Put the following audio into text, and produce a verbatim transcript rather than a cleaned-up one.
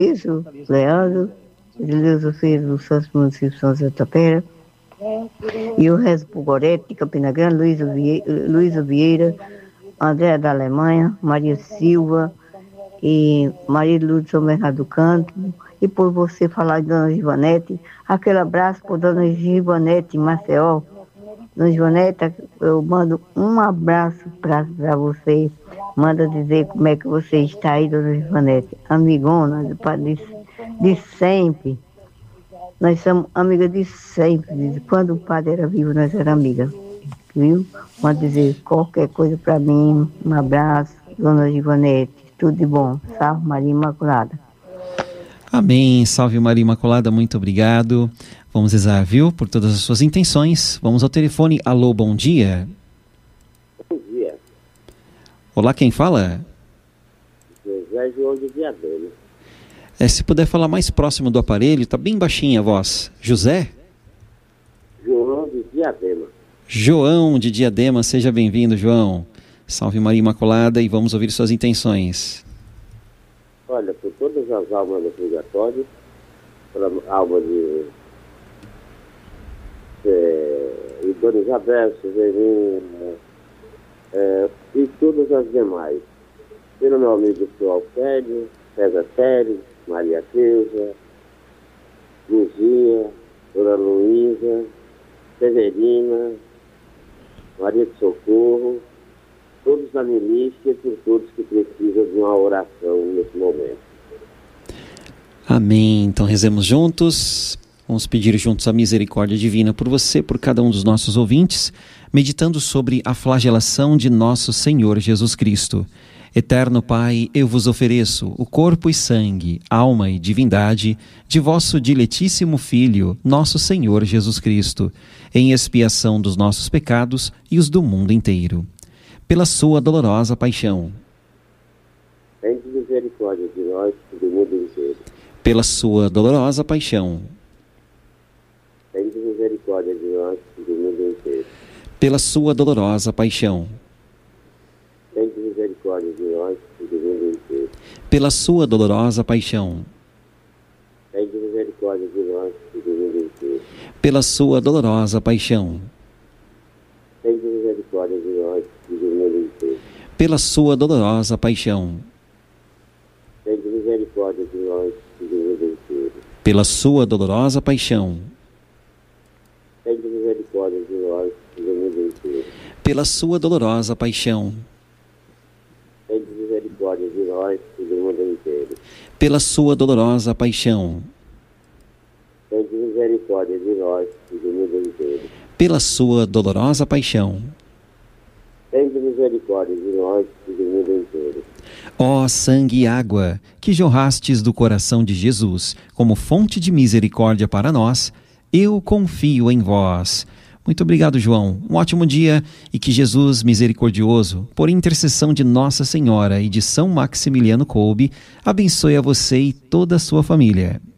Isso, Leandro, Edileuza Filho do Santos Município de São José da Tapera. E o resto por Gorete, de Campina Grande, Luísa Vieira, Luísa Vieira, Andréa da Alemanha, Maria Silva e Maria Lúcia São Bernardo do Campo. E por você falar de Dona Givanete, aquele abraço por Dona Givanete em Maceió. Dona Givanete, eu mando um abraço para você. Manda dizer como é que você está aí, Dona Givanete. Amigona de, de sempre. Nós somos amigas de sempre. Quando o padre era vivo, nós éramos amigas. Viu? Manda dizer qualquer coisa para mim. Um abraço, Dona Givanete. Tudo de bom. Salve Maria Imaculada. Amém. Salve Maria Imaculada. Muito obrigado. Vamos rezar, viu? Por todas as suas intenções. Vamos ao telefone. Alô, bom dia. Bom dia. Olá, quem fala? José João de Diadema. É, se puder falar mais próximo do aparelho, tá bem baixinha a voz. José? João de Diadema. João de Diadema, seja bem-vindo, João. Salve Maria Imaculada e vamos ouvir suas intenções. Olha, por todas as almas do purgatório, pela alma de é, e Dona Isabel, Severina é, e todas as demais. Pelo meu amigo Sr. Alfredo, César Pérez, Maria Cleusa, Luzia, Dona Luísa, Severina, Maria de Socorro, todos da milícia e por todos que precisam de uma oração nesse momento. Amém. Então rezemos juntos. Vamos pedir juntos a misericórdia divina por você, por cada um dos nossos ouvintes, meditando sobre a flagelação de nosso Senhor Jesus Cristo. Eterno Pai, eu vos ofereço o corpo e sangue, alma e divindade de vosso diletíssimo Filho, nosso Senhor Jesus Cristo, em expiação dos nossos pecados e os do mundo inteiro. Pela sua dolorosa paixão. Tende misericórdia de nós e do mundo inteiro. Pela sua dolorosa paixão. Tende misericórdia de nós e do mundo inteiro. Pela sua dolorosa paixão. Tende misericórdia de nós e do mundo inteiro. Pela sua dolorosa paixão. Tende misericórdia de nós e do mundo inteiro. Pela sua dolorosa paixão. Tende misericórdia de nós e do mundo inteiro. Pela sua dolorosa paixão. Tende misericórdia de nós e do mundo inteiro. Pela sua dolorosa paixão. Tende misericórdia de nós e do mundo inteiro. Pela sua dolorosa paixão. Tende misericórdia de nós e do mundo inteiro. Pela sua dolorosa paixão. Tende misericórdia de nós e do mundo inteiro. Pela sua dolorosa paixão. Tende misericórdia de nós e do mundo inteiro. Ó sangue e água, que jorrastes do coração de Jesus, como fonte de misericórdia para nós, eu confio em vós. Muito obrigado, João. Um ótimo dia e que Jesus misericordioso, por intercessão de Nossa Senhora e de São Maximiliano Kolbe, abençoe a você e toda a sua família.